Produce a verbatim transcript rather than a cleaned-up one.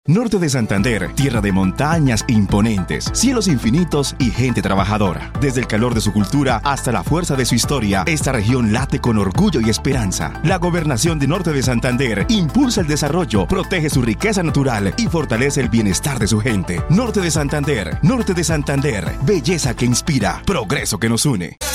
Norte de Santander, tierra de montañas imponentes, cielos infinitos y gente trabajadora. Desde el calor de su cultura hasta la fuerza de su historia, esta región late con orgullo y esperanza. La gobernación de Norte de Santander impulsa el desarrollo, protege su riqueza natural y fortalece el bienestar de su gente. Norte de Santander, Norte de Santander, belleza que inspira, progreso que nos une.